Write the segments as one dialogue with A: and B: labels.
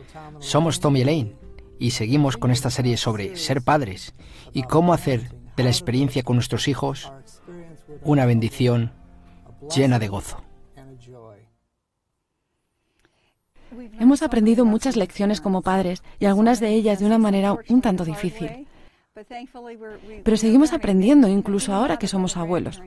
A: Somos Tom y Elaine y seguimos con esta serie sobre ser padres y cómo hacer de la experiencia con nuestros hijos una bendición llena de gozo.
B: Hemos aprendido muchas lecciones como padres y algunas de ellas de una manera un tanto difícil. Pero seguimos aprendiendo incluso ahora que somos abuelos.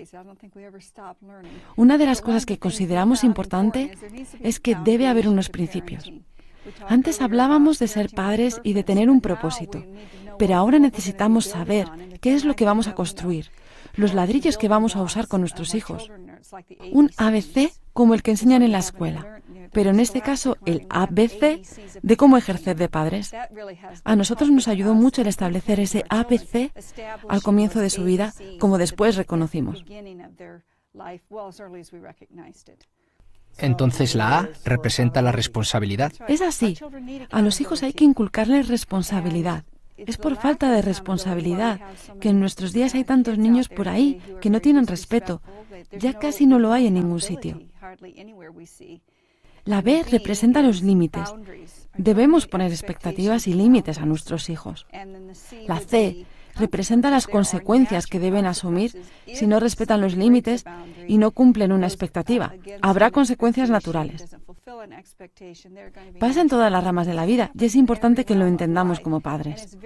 B: Una de las cosas que consideramos importante es que debe haber unos principios. Antes hablábamos de ser padres y de tener un propósito, pero ahora necesitamos saber qué es lo que vamos a construir, los ladrillos que vamos a usar con nuestros hijos. Un ABC como el que enseñan en la escuela, pero en este caso el ABC de cómo ejercer de padres. A nosotros nos ayudó mucho el establecer ese ABC al comienzo de su vida, como después reconocimos.
A: Entonces la A representa la responsabilidad.
B: Es así. A los hijos hay que inculcarles responsabilidad. Es por falta de responsabilidad que en nuestros días hay tantos niños por ahí que no tienen respeto. Ya casi no lo hay en ningún sitio. La B representa los límites. Debemos poner expectativas y límites a nuestros hijos. La C representa las consecuencias que deben asumir si no respetan los límites y no cumplen una expectativa. Habrá consecuencias naturales. Pasa en todas las ramas de la vida y es importante que lo entendamos como padres.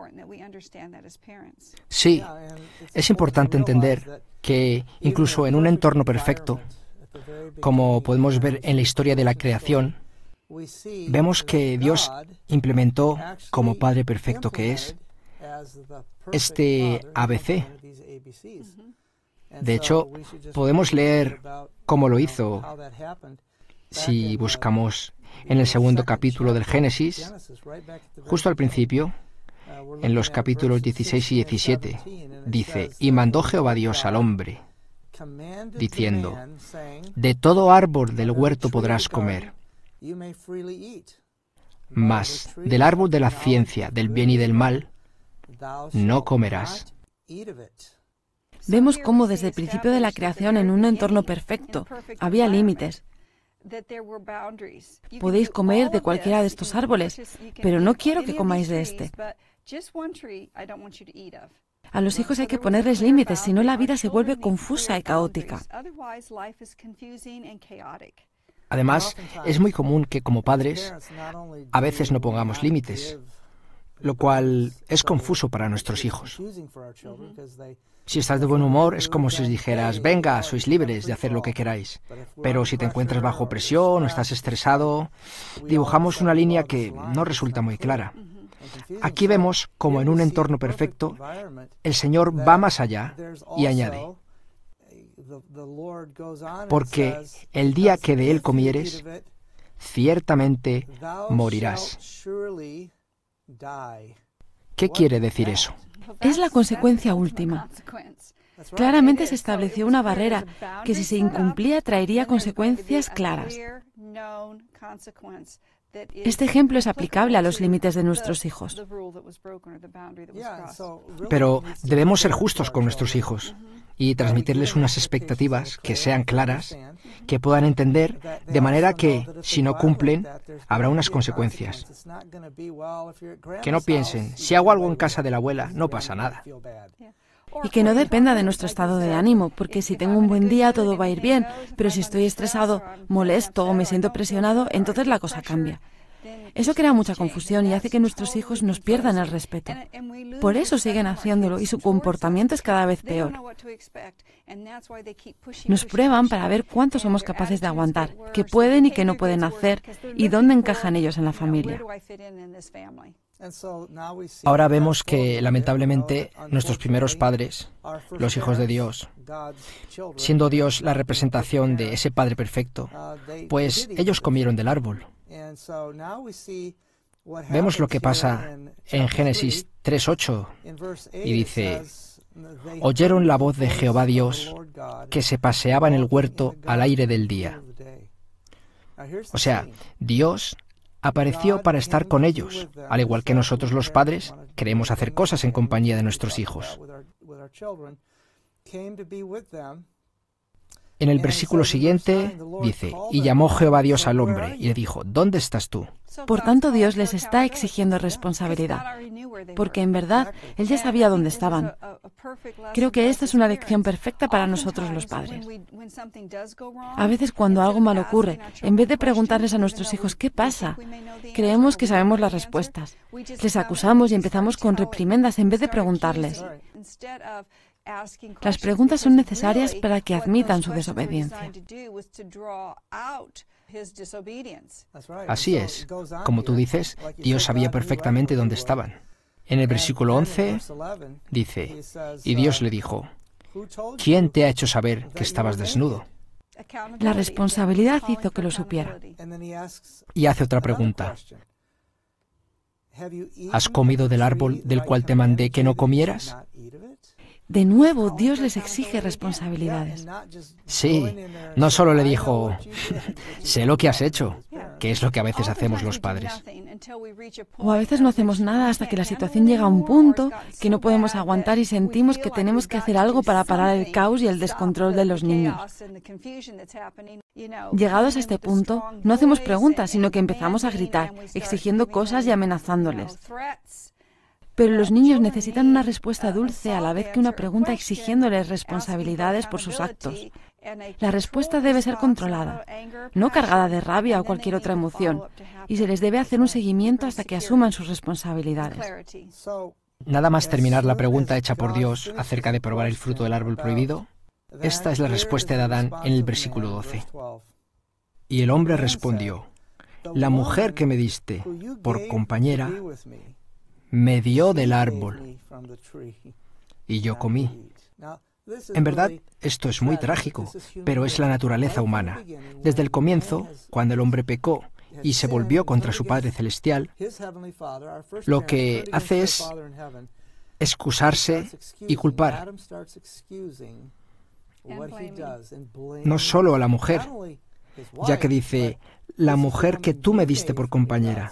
A: Sí, es importante entender que incluso en un entorno perfecto, como podemos ver en la historia de la creación, vemos que Dios implementó, como Padre perfecto que es, este ABC. De hecho, podemos leer cómo lo hizo si buscamos en el segundo capítulo del Génesis, justo al principio, en los capítulos 16 y 17, dice: y mandó Jehová Dios al hombre, diciendo: de todo árbol del huerto podrás comer, mas del árbol de la ciencia del bien y del mal no comerás.
B: Vemos cómo desde el principio de la creación, en un entorno perfecto, había límites. Podéis comer de cualquiera de estos árboles, pero no quiero que comáis de este. A los hijos hay que ponerles límites, si no la vida se vuelve confusa y caótica.
A: Además, es muy común que como padres a veces no pongamos límites, lo cual es confuso para nuestros hijos. Si estás de buen humor, es como si os dijeras: venga, sois libres de hacer lo que queráis. Pero si te encuentras bajo presión o estás estresado, dibujamos una línea que no resulta muy clara. Aquí vemos como en un entorno perfecto, el Señor va más allá y añade: porque el día que de él comieres, ciertamente morirás. ¿Qué quiere decir eso?
B: Es la consecuencia última. Claramente se estableció una barrera que, si se incumplía, traería consecuencias claras. Este ejemplo es aplicable a los límites de nuestros hijos.
A: Pero debemos ser justos con nuestros hijos y transmitirles unas expectativas que sean claras, que puedan entender, de manera que, si no cumplen, habrá unas consecuencias. Que no piensen: si hago algo en casa de la abuela, no pasa nada.
B: Y que no dependa de nuestro estado de ánimo, porque si tengo un buen día todo va a ir bien, pero si estoy estresado, molesto o me siento presionado, entonces la cosa cambia. Eso crea mucha confusión y hace que nuestros hijos nos pierdan el respeto. Por eso siguen haciéndolo y su comportamiento es cada vez peor. Nos prueban para ver cuánto somos capaces de aguantar, qué pueden y qué no pueden hacer y dónde encajan ellos en la familia.
A: Ahora vemos que, lamentablemente, nuestros primeros padres, los hijos de Dios, siendo Dios la representación de ese Padre perfecto, pues ellos comieron del árbol. Vemos lo que pasa en Génesis 3:8 y dice: oyeron la voz de Jehová Dios que se paseaba en el huerto al aire del día. O sea, Dios apareció para estar con ellos, al igual que nosotros los padres queremos hacer cosas en compañía de nuestros hijos. En el versículo siguiente dice, y llamó Jehová Dios al hombre y le dijo, ¿dónde estás tú?
B: Por tanto, Dios les está exigiendo responsabilidad, porque en verdad Él ya sabía dónde estaban. Creo que esta es una lección perfecta para nosotros los padres. A veces cuando algo mal ocurre, en vez de preguntarles a nuestros hijos ¿qué pasa?, creemos que sabemos las respuestas. Les acusamos y empezamos con reprimendas en vez de preguntarles. Las preguntas son necesarias para que admitan su desobediencia.
A: Así es. Como tú dices, Dios sabía perfectamente dónde estaban. En el versículo 11 dice, y Dios le dijo, ¿quién te ha hecho saber que estabas desnudo?
B: La responsabilidad hizo que lo supiera.
A: Y hace otra pregunta. ¿Has comido del árbol del cual te mandé que no comieras?
B: De nuevo, Dios les exige responsabilidades.
A: Sí, no solo le dijo, sé lo que has hecho, que es lo que a veces hacemos los padres.
B: O a veces no hacemos nada hasta que la situación llega a un punto que no podemos aguantar y sentimos que tenemos que hacer algo para parar el caos y el descontrol de los niños. Llegados a este punto, no hacemos preguntas, sino que empezamos a gritar, exigiendo cosas y amenazándoles. Pero los niños necesitan una respuesta dulce a la vez que una pregunta exigiéndoles responsabilidades por sus actos. La respuesta debe ser controlada, no cargada de rabia o cualquier otra emoción, y se les debe hacer un seguimiento hasta que asuman sus responsabilidades.
A: Nada más terminar la pregunta hecha por Dios acerca de probar el fruto del árbol prohibido, esta es la respuesta de Adán en el versículo 12. Y el hombre respondió, la mujer que me diste por compañera me dio del árbol y yo comí. En verdad, esto es muy trágico, pero es la naturaleza humana. Desde el comienzo, cuando el hombre pecó y se volvió contra su Padre Celestial, lo que hace es excusarse y culpar. No solo a la mujer, ya que dice, la mujer que tú me diste por compañera.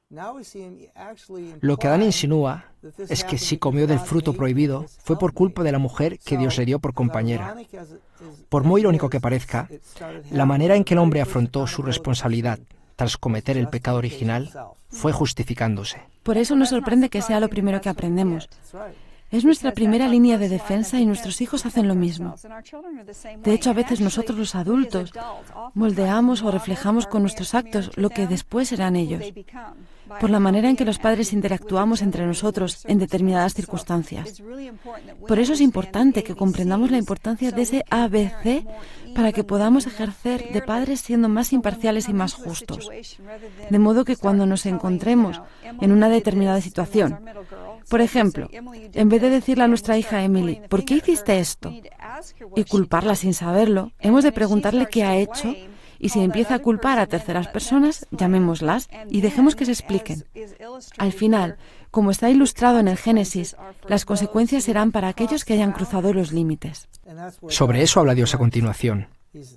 A: Lo que Adán insinúa es que si comió del fruto prohibido fue por culpa de la mujer que Dios le dio por compañera. Por muy irónico que parezca, la manera en que el hombre afrontó su responsabilidad tras cometer el pecado original fue justificándose.
B: Por eso nos sorprende que sea lo primero que aprendemos. Es nuestra primera línea de defensa y nuestros hijos hacen lo mismo. De hecho, a veces nosotros los adultos moldeamos o reflejamos con nuestros actos lo que después serán ellos, por la manera en que los padres interactuamos entre nosotros en determinadas circunstancias. Por eso es importante que comprendamos la importancia de ese ABC para que podamos ejercer de padres siendo más imparciales y más justos. De modo que cuando nos encontremos en una determinada situación, por ejemplo, en vez de decirle a nuestra hija Emily, ¿por qué hiciste esto?, y culparla sin saberlo, hemos de preguntarle qué ha hecho, y si empieza a culpar a terceras personas, llamémoslas y dejemos que se expliquen. Al final, como está ilustrado en el Génesis, las consecuencias serán para aquellos que hayan cruzado los límites.
A: Sobre eso habla Dios a continuación,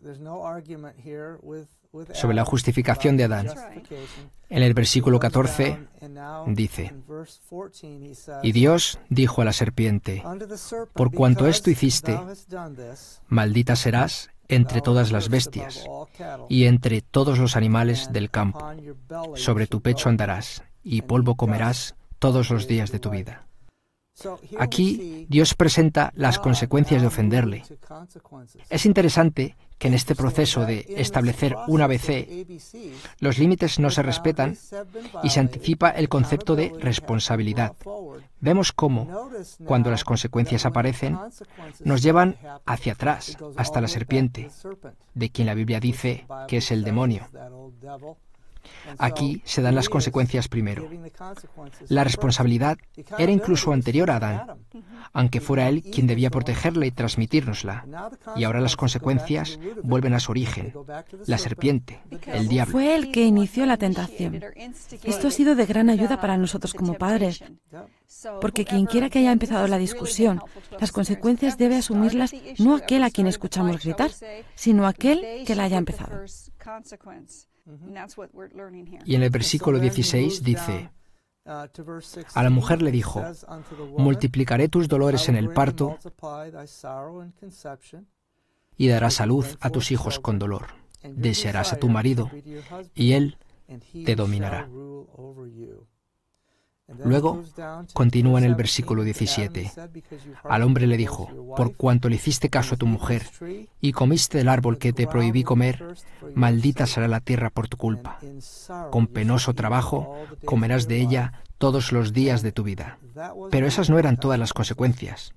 A: sobre la justificación de Adán. En el versículo 14 dice, y Dios dijo a la serpiente, por cuanto esto hiciste, maldita serás entre todas las bestias y entre todos los animales del campo. Sobre tu pecho andarás y polvo comerás todos los días de tu vida. Aquí Dios presenta las consecuencias de ofenderle. Es interesante que en este proceso de establecer un ABC, los límites no se respetan y se anticipa el concepto de responsabilidad. Vemos cómo, cuando las consecuencias aparecen, nos llevan hacia atrás, hasta la serpiente, de quien la Biblia dice que es el demonio. Aquí se dan las consecuencias primero. La responsabilidad era incluso anterior a Adán, aunque fuera él quien debía protegerla y transmitírnosla. Y ahora las consecuencias vuelven a su origen, la serpiente, el diablo.
B: Fue él que inició la tentación. Esto ha sido de gran ayuda para nosotros como padres, porque quien quiera que haya empezado la discusión, las consecuencias debe asumirlas no aquel a quien escuchamos gritar, sino aquel que la haya empezado.
A: Y en el versículo 16 dice, a la mujer le dijo, multiplicaré tus dolores en el parto y darás a luz a tus hijos con dolor. Desearás a tu marido, y él te dominará. Luego, continúa en el versículo 17. Al hombre le dijo, por cuanto le hiciste caso a tu mujer y comiste del árbol que te prohibí comer, maldita será la tierra por tu culpa. Con penoso trabajo comerás de ella todos los días de tu vida. Pero esas no eran todas las consecuencias.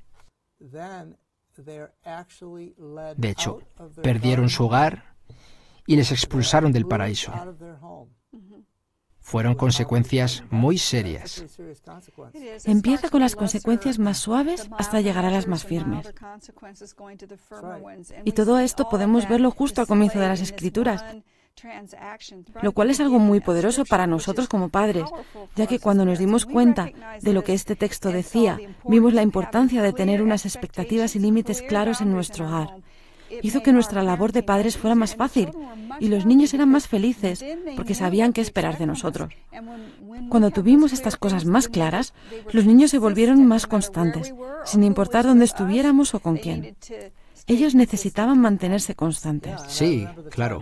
A: De hecho, perdieron su hogar y les expulsaron del paraíso. Fueron consecuencias muy serias.
B: Empieza con las consecuencias más suaves hasta llegar a las más firmes. Y todo esto podemos verlo justo al comienzo de las Escrituras, lo cual es algo muy poderoso para nosotros como padres, ya que cuando nos dimos cuenta de lo que este texto decía, vimos la importancia de tener unas expectativas y límites claros en nuestro hogar. Hizo que nuestra labor de padres fuera más fácil y los niños eran más felices porque sabían qué esperar de nosotros. Cuando tuvimos estas cosas más claras, los niños se volvieron más constantes, sin importar dónde estuviéramos o con quién. Ellos necesitaban mantenerse constantes.
A: Sí, claro.